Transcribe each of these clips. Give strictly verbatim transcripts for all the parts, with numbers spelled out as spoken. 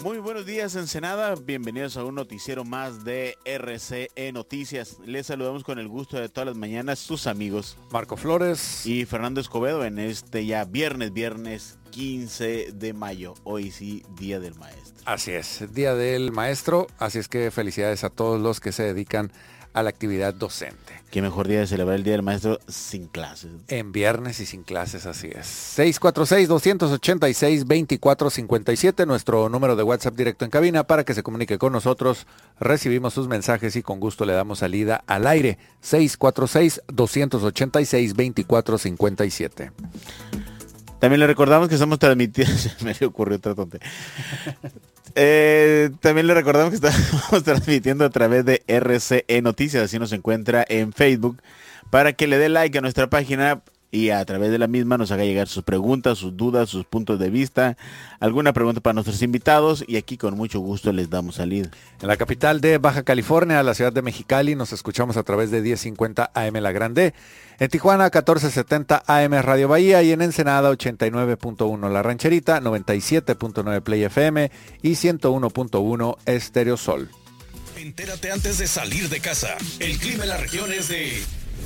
Muy buenos días, Ensenada. Bienvenidos a un noticiero más de R C E Noticias. Les saludamos con el gusto de todas las mañanas sus amigos Marco Flores y Fernando Escobedo en este ya viernes, viernes quince de mayo. Hoy sí, Día del Maestro. Así es, Día del Maestro. Así es que felicidades a todos los que se dedican a la actividad docente. Qué mejor día de celebrar el Día del Maestro sin clases. En viernes y sin clases, así es. seis cuatro seis, dos ocho seis, dos cuatro cinco siete, nuestro número de WhatsApp directo en cabina para que se comunique con nosotros. Recibimos sus mensajes y con gusto le damos salida al aire. seis cuatro seis, dos ocho seis, dos cuatro cinco siete. También le recordamos que estamos transmitiendo... Se me ocurrió otra tontería. Eh, también le recordamos que estamos transmitiendo a través de R C E Noticias, así nos encuentra en Facebook, para que le dé like a nuestra página y a través de la misma nos haga llegar sus preguntas, sus dudas, sus puntos de vista, alguna pregunta para nuestros invitados y aquí con mucho gusto les damos salida. En la capital de Baja California, la ciudad de Mexicali, nos escuchamos a través de diez cincuenta A M La Grande. En Tijuana, catorce setenta A M Radio Bahía y en Ensenada, ochenta y nueve punto uno La Rancherita, noventa y siete punto nueve Play F M y ciento uno punto uno Estéreo Sol. Entérate antes de salir de casa. El clima en la región es de...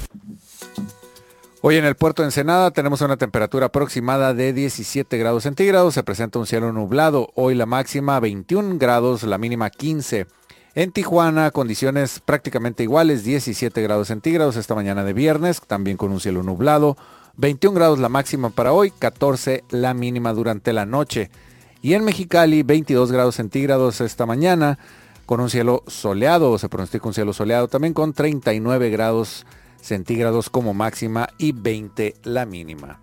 Hoy en el puerto de Ensenada tenemos una temperatura aproximada de diecisiete grados centígrados. Se presenta un cielo nublado. Hoy la máxima veintiún grados, la mínima quince. En Tijuana, condiciones prácticamente iguales, diecisiete grados centígrados esta mañana de viernes, también con un cielo nublado. veintiún grados la máxima para hoy, catorce la mínima durante la noche. Y en Mexicali, veintidós grados centígrados esta mañana, con un cielo soleado, se pronostica un cielo soleado también con treinta y nueve grados centígrados como máxima y veinte la mínima.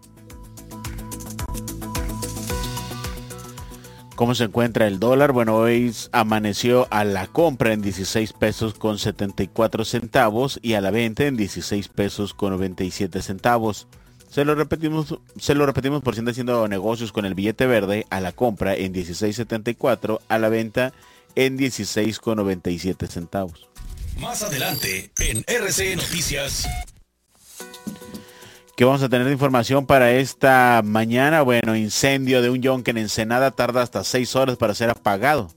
¿Cómo se encuentra el dólar? Bueno, hoy amaneció a la compra en dieciséis pesos con setenta y cuatro centavos y a la venta en dieciséis pesos con noventa y siete centavos. Se lo repetimos, se lo repetimos por si anda haciendo negocios con el billete verde, a la compra en dieciséis setenta y cuatro, a la venta en dieciséis con noventa y siete centavos. Más adelante en R C E Noticias. ¿Qué vamos a tener de información para esta mañana? Bueno, incendio de un yonque en Ensenada tarda hasta seis horas para ser apagado.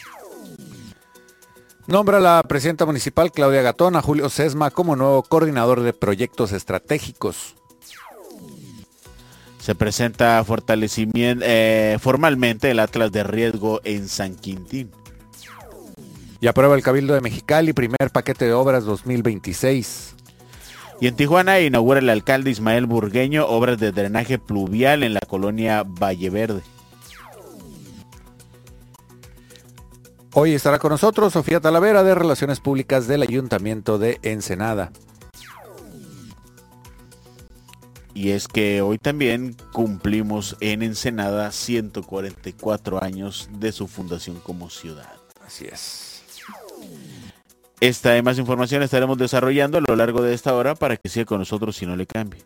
Nombra la presidenta municipal Claudia Gatón a Julio Sesma como nuevo coordinador de proyectos estratégicos. Se presenta fortalecimiento eh, formalmente el Atlas de Riesgo en San Quintín. Y aprueba el Cabildo de Mexicali primer paquete de obras dos mil veintiséis. Y en Tijuana inaugura el alcalde Ismael Burgueño obras de drenaje pluvial en la colonia Valle Verde. Hoy estará con nosotros Sofía Talavera de Relaciones Públicas del Ayuntamiento de Ensenada. Y es que hoy también cumplimos en Ensenada ciento cuarenta y cuatro años de su fundación como ciudad. Así es. Esta y más información estaremos desarrollando a lo largo de esta hora para que siga con nosotros y no le cambie.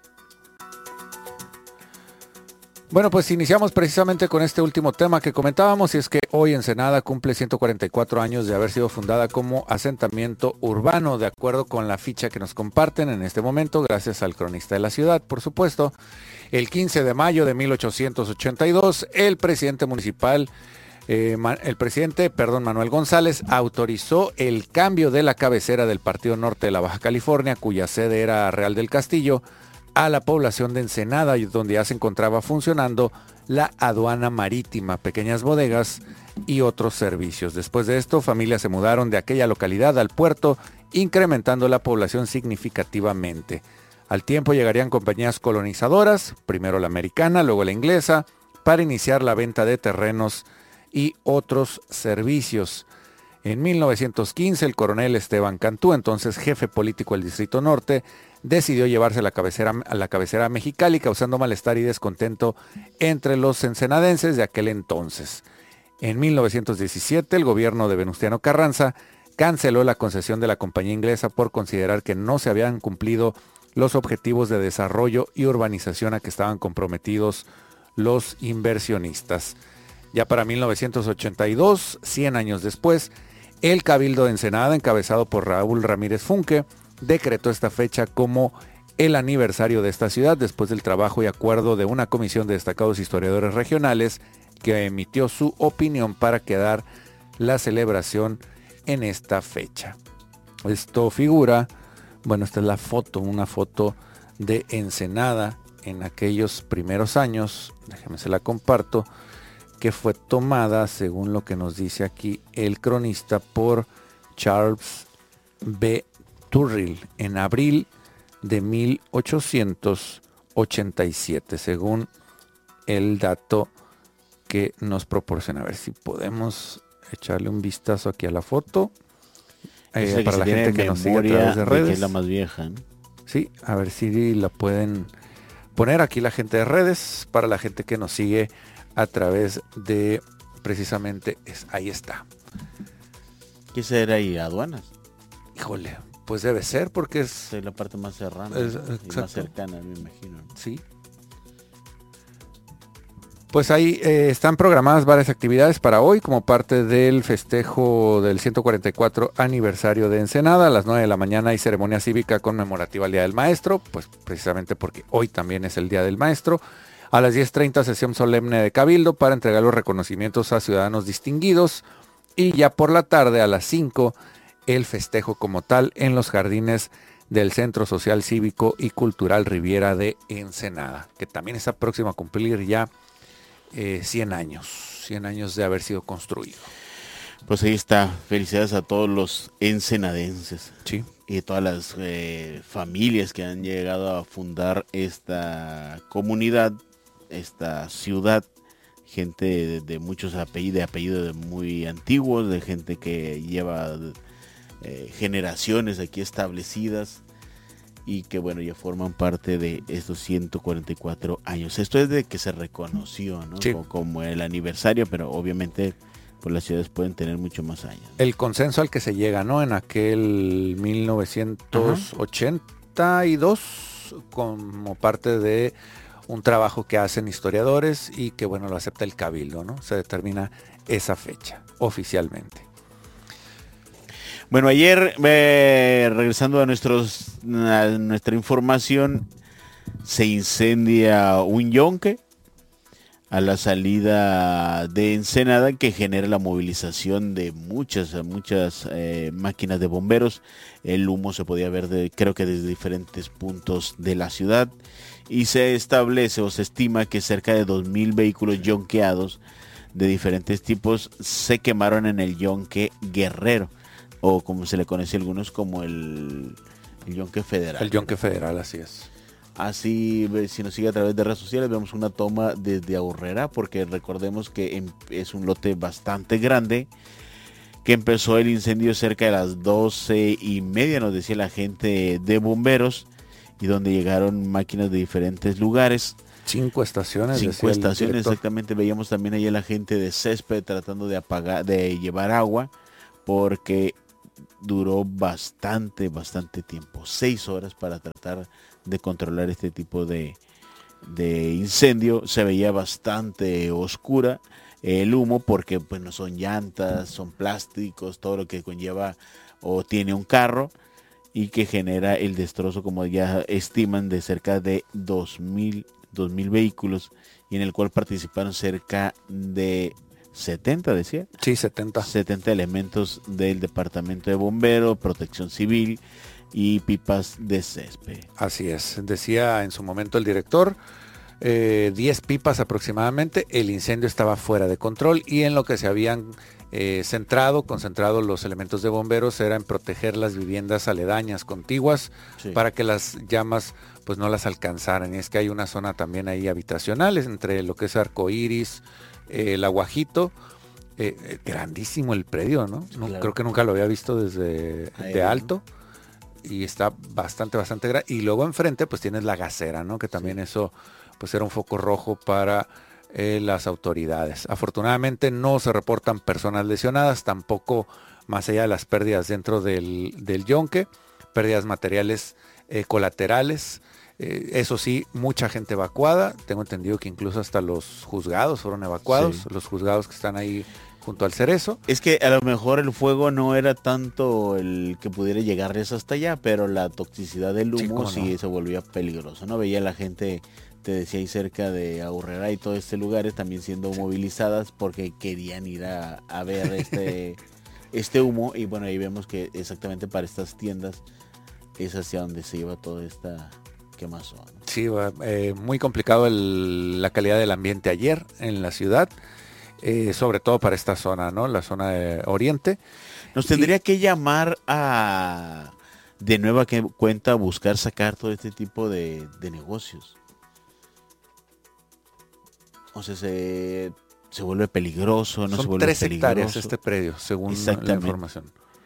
Bueno, pues iniciamos precisamente con este último tema que comentábamos, y es que hoy Ensenada cumple ciento cuarenta y cuatro años de haber sido fundada como asentamiento urbano, de acuerdo con la ficha que nos comparten en este momento, gracias al cronista de la ciudad, por supuesto. El quince de mayo de mil ochocientos ochenta y dos, el presidente municipal Eh, el presidente, perdón, Manuel González, autorizó el cambio de la cabecera del Partido Norte de la Baja California, cuya sede era Real del Castillo, a la población de Ensenada, donde ya se encontraba funcionando la aduana marítima, pequeñas bodegas y otros servicios. Después de esto, familias se mudaron de aquella localidad al puerto, incrementando la población significativamente. Al tiempo llegarían compañías colonizadoras, primero la americana, luego la inglesa, para iniciar la venta de terrenos y otros servicios. En mil novecientos quince, el coronel Esteban Cantú, entonces jefe político del Distrito Norte, decidió llevarse la cabecera, a la cabecera a Mexicali, causando malestar y descontento entre los ensenadenses de aquel entonces. En mil novecientos diecisiete, el gobierno de Venustiano Carranza canceló la concesión de la compañía inglesa por considerar que no se habían cumplido los objetivos de desarrollo y urbanización a que estaban comprometidos los inversionistas. Ya para mil novecientos ochenta y dos, cien años después, el Cabildo de Ensenada, encabezado por Raúl Ramírez Funke, decretó esta fecha como el aniversario de esta ciudad después del trabajo y acuerdo de una comisión de destacados historiadores regionales, que emitió su opinión para quedar la celebración en esta fecha. Esto figura, bueno, esta es la foto, una foto de Ensenada en aquellos primeros años, déjeme se la comparto, que fue tomada, según lo que nos dice aquí el cronista, por Charles B. Turrell en abril de mil ochocientos ochenta y siete, según el dato que nos proporciona. A ver si podemos echarle un vistazo aquí a la foto. Eh, para la gente que nos sigue a través de redes. De que es la más vieja, ¿no? Sí, a ver si la pueden poner aquí la gente de redes, para la gente que nos sigue a través de, precisamente, es, ahí está. ¿Qué será ahí? ¿Aduanas? Híjole, pues debe ser porque es... Es la parte más cerrada, es, ¿no? Y más cercana, me imagino. Sí. Pues ahí eh, están programadas varias actividades para hoy como parte del festejo del ciento cuarenta y cuatro aniversario de Ensenada. A las nueve de la mañana hay ceremonia cívica conmemorativa al Día del Maestro, pues precisamente porque hoy también es el Día del Maestro. A las diez treinta sesión solemne de Cabildo para entregar los reconocimientos a ciudadanos distinguidos. Y ya por la tarde a las cinco el festejo como tal en los jardines del Centro Social Cívico y Cultural Riviera de Ensenada, que también está próximo a cumplir ya Eh, cien años, cien años de haber sido construido. Pues ahí está, felicidades a todos los ensenadenses. Sí. Y todas las eh, familias que han llegado a fundar esta comunidad, esta ciudad, gente de, de muchos apellidos, de apellidos muy antiguos, de gente que lleva eh, generaciones aquí establecidas, y que bueno, ya forman parte de estos ciento cuarenta y cuatro años. Esto es de que se reconoció, ¿no? Sí. Como, como el aniversario, pero obviamente pues las ciudades pueden tener mucho más años, ¿no? El consenso al que se llega, ¿no? En aquel mil novecientos ochenta y dos, uh-huh, como parte de un trabajo que hacen historiadores y que bueno, lo acepta el Cabildo, ¿no? Se determina esa fecha oficialmente. Bueno, ayer, eh, regresando a, nuestros, a nuestra información, se incendia un yonque a la salida de Ensenada, que genera la movilización de muchas, muchas eh, máquinas de bomberos. El humo se podía ver, de, creo que desde diferentes puntos de la ciudad, y se establece o se estima que cerca de dos mil vehículos yonqueados de diferentes tipos se quemaron en el yonque Guerrero, o como se le conoce a algunos como el, el yonque federal. El yonque federal, así es. Así, si nos sigue a través de redes sociales, vemos una toma desde Aurrera, porque recordemos que es un lote bastante grande, que empezó el incendio cerca de las doce y media, nos decía la gente de bomberos, y donde llegaron máquinas de diferentes lugares. Cinco estaciones. Cinco estaciones, exactamente. Veíamos también ahí a la gente de césped tratando de apagar, de llevar agua, porque duró bastante, bastante tiempo, seis horas para tratar de controlar este tipo de, de incendio. Se veía bastante oscura el humo, porque pues no son llantas, son plásticos, todo lo que conlleva o tiene un carro, y que genera el destrozo, como ya estiman, de cerca de dos mil vehículos, y en el cual participaron cerca de setenta, decía. Sí, setenta. setenta elementos del Departamento de Bomberos, Protección Civil y pipas de césped. Así es. Decía en su momento el director, eh, diez pipas aproximadamente. El incendio estaba fuera de control, y en lo que se habían eh, centrado, concentrado los elementos de bomberos era en proteger las viviendas aledañas, contiguas, sí, para que las llamas pues no las alcanzaran. Y es que hay una zona también ahí habitacional entre lo que es Arcoíris, Eh, el Aguajito, eh, eh, grandísimo el predio, ¿no? Sí, no claro. Creo que nunca lo había visto desde Ahí, de ¿no? alto, y está bastante, bastante grande. Y luego enfrente pues tienes la gasera, ¿no? Que también sí, eso pues era un foco rojo para eh, las autoridades. Afortunadamente no se reportan personas lesionadas, tampoco más allá de las pérdidas dentro del, del yonque, pérdidas materiales eh, colaterales. Eh, eso sí, mucha gente evacuada. Tengo entendido que incluso hasta los juzgados fueron evacuados, sí, los juzgados que están ahí junto al Cerezo. Es que a lo mejor el fuego no era tanto el que pudiera llegarles hasta allá, pero la toxicidad del humo sí, sí, no, se volvía peligroso, ¿no? Veía a la gente te decía ahí cerca de Aurrera y todo este lugares también siendo movilizadas porque querían ir a, a ver este, este humo. Y bueno, ahí vemos que exactamente para estas tiendas es hacia donde se iba toda esta quemazón. Sí, eh, muy complicado el, la calidad del ambiente ayer en la ciudad, eh, sobre todo para esta zona, ¿no? La zona de Oriente. Nos tendría y... que llamar a de nueva cuenta buscar sacar todo este tipo de, de negocios. O sea, se, se vuelve peligroso, no Son se vuelve tres peligroso. hectáreas este predio, según la información.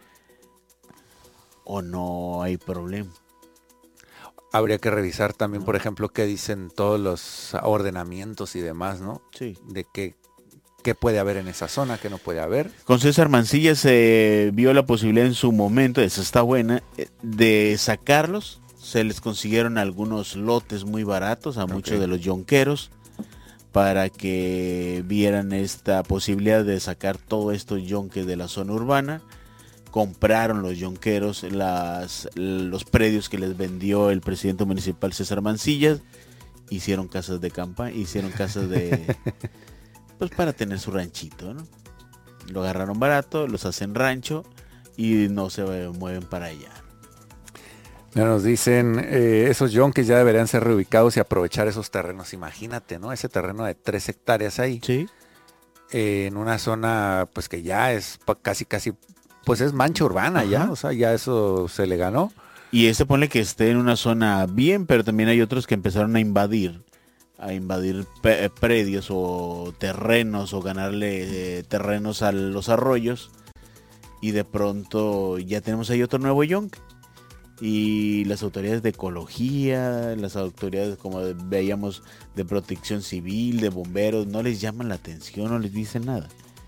O no hay problema. Habría que revisar también, por ejemplo, qué dicen todos los ordenamientos y demás, ¿no? Sí. De qué, qué puede haber en esa zona, qué no puede haber. Con César Mancilla se vio la posibilidad en su momento, esa está buena, de sacarlos. Se les consiguieron algunos lotes muy baratos a muchos okay. de los yonqueros para que vieran esta posibilidad de sacar todos estos yonques de la zona urbana. Compraron los yonqueros las, los predios que les vendió el presidente municipal César Mancilla, hicieron casas de campaña, hicieron casas de pues para tener su ranchito, ¿no? Lo agarraron barato, los hacen rancho y no se mueven para allá. Ya nos dicen, eh, esos yonques ya deberían ser reubicados y aprovechar esos terrenos. Imagínate, ¿no? Ese terreno de tres hectáreas ahí. Sí. Eh, en una zona pues que ya es casi casi pues es mancha urbana. Ajá. Ya, o sea, ya eso se le ganó. Y este pone que esté en una zona bien, pero también hay otros que empezaron a invadir, a invadir pe- predios o terrenos o ganarle eh, terrenos a los arroyos. Y de pronto ya tenemos ahí otro nuevo yonque. Y las autoridades de ecología, las autoridades como veíamos de protección civil, de bomberos, no les llaman la atención, no les dicen nada.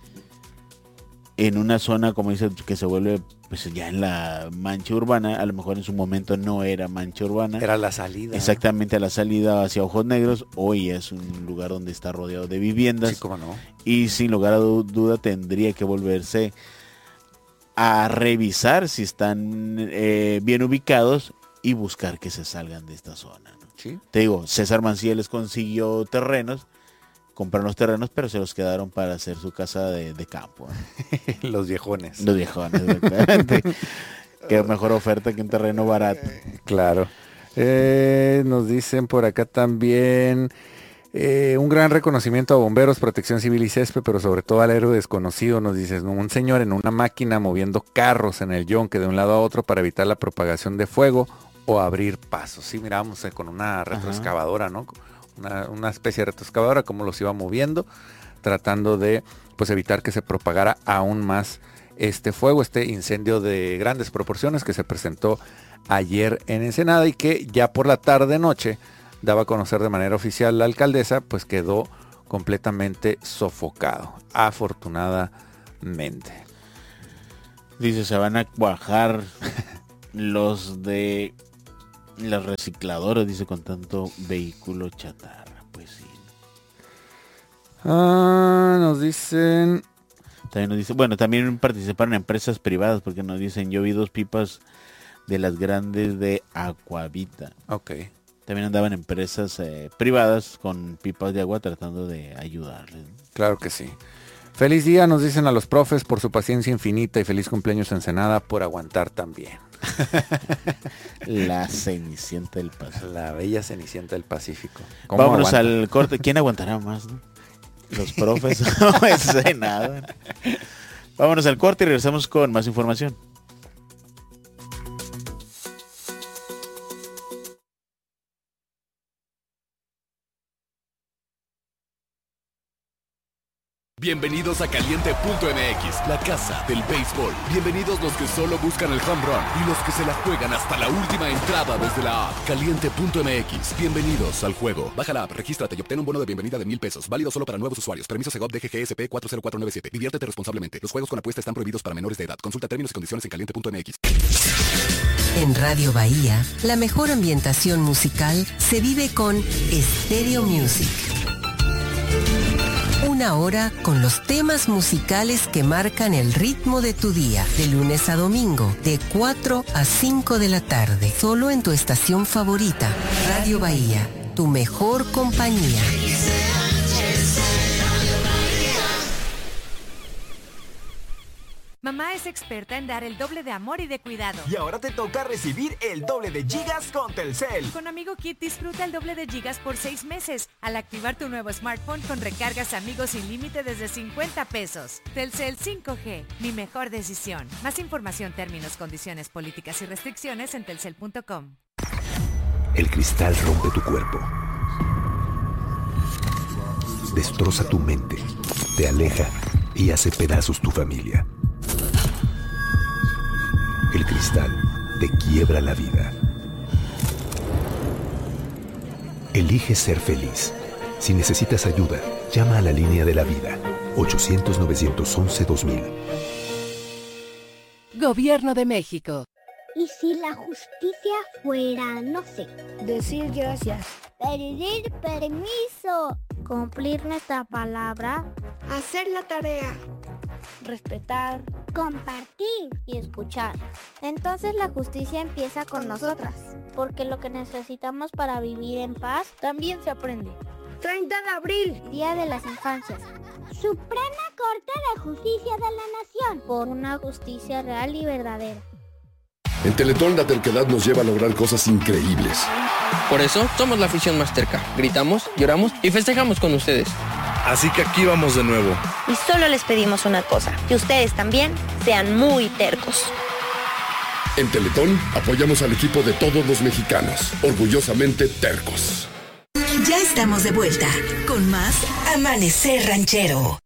En una zona, como dice, que se vuelve pues ya en la mancha urbana, a lo mejor en su momento no era mancha urbana. Era la salida. Exactamente, a la salida hacia Ojos Negros. Hoy es un lugar donde está rodeado de viviendas. Sí, cómo no. Y sin lugar a duda tendría que volverse a revisar si están eh, bien ubicados y buscar que se salgan de esta zona, ¿no? ¿Sí? Te digo, César Mancilla les consiguió terrenos, compraron los terrenos, pero se los quedaron para hacer su casa de, de campo, ¿no? Los viejones. Los viejones, exactamente. Qué mejor oferta que un terreno barato. Claro. Eh, nos dicen por acá también... Eh, un gran reconocimiento a bomberos, protección civil y césped, pero sobre todo al héroe desconocido, nos dices, ¿no? Un señor en una máquina moviendo carros en el yonque de un lado a otro para evitar la propagación de fuego o abrir pasos. Sí, mirábamos eh, con una retroexcavadora, ¿no? Una, una especie de retroexcavadora, como los iba moviendo, tratando de pues evitar que se propagara aún más este fuego, este incendio de grandes proporciones que se presentó ayer en Ensenada y que ya por la tarde-noche daba a conocer de manera oficial la alcaldesa, pues quedó completamente sofocado, afortunadamente. Dice, se van a bajar los de las recicladoras, dice, con tanto vehículo chatarra. Pues sí. Ah, nos dicen... También nos dice, bueno, también participaron empresas privadas, porque nos dicen, yo vi dos pipas de las grandes de Aquavita. Ok. También andaban empresas eh, privadas con pipas de agua tratando de ayudarles. Claro que sí. Feliz día, nos dicen a los profes por su paciencia infinita y feliz cumpleaños Ensenada por aguantar también. La Cenicienta del Pacífico. La bella Cenicienta del Pacífico. Vámonos aguanta? Al corte. ¿Quién aguantará más, no? Los profes o Ensenada. Vámonos al corte y regresamos con más información. Bienvenidos a Caliente punto M X, la casa del béisbol. Bienvenidos los que solo buscan el home run y los que se la juegan hasta la última entrada desde la app. Caliente punto M X, bienvenidos al juego. Baja la app, regístrate y obtén un bono de bienvenida de mil pesos. Válido solo para nuevos usuarios. Permiso Segov D G G S P cuatro cero cuatro nueve siete. Diviértete responsablemente. Los juegos con apuesta están prohibidos para menores de edad. Consulta términos y condiciones en Caliente punto M X. En Radio Bahía, la mejor ambientación musical se vive con Stereo Music. Una hora con los temas musicales que marcan el ritmo de tu día, de lunes a domingo, de cuatro a cinco de la tarde, solo en tu estación favorita, Radio Bahía, tu mejor compañía. Mamá es experta en dar el doble de amor y de cuidado. Y ahora te toca recibir el doble de gigas con Telcel. Con Amigo Kit disfruta el doble de gigas por seis meses al activar tu nuevo smartphone con recargas Amigos sin límite desde cincuenta pesos. Telcel cinco G, mi mejor decisión. Más información, términos, condiciones, políticas y restricciones en telcel punto com. El cristal rompe tu cuerpo. Destroza tu mente, te aleja y hace pedazos tu familia. El cristal te quiebra la vida. Elige ser feliz. Si necesitas ayuda, llama a la línea de la vida. ochocientos, novecientos once, dos mil. Gobierno de México. ¿Y si la justicia fuera, no sé, decir gracias, pedir permiso, cumplir nuestra palabra, hacer la tarea, respetar, compartir y escuchar? Entonces la justicia empieza con nosotras, porque lo que necesitamos para vivir en paz también se aprende. treinta de abril, Día de las Infancias. Suprema Corte de Justicia de la Nación, por una justicia real y verdadera. En Teletón la terquedad nos lleva a lograr cosas increíbles. Por eso somos la afición más terca. Gritamos, lloramos y festejamos con ustedes. Así que aquí vamos de nuevo. Y solo les pedimos una cosa, que ustedes también sean muy tercos. En Teletón apoyamos al equipo de todos los mexicanos, orgullosamente tercos. Ya estamos de vuelta con más Amanecer Ranchero.